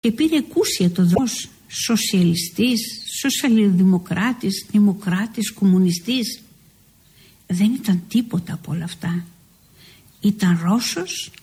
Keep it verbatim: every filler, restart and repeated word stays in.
και πήρε εκούσια το δρόμος σοσιαλιστής, σοσιαλδημοκράτης, δημοκράτης, κομμουνιστής. Δεν ήταν τίποτα από όλα αυτά. Ήταν Ρώσος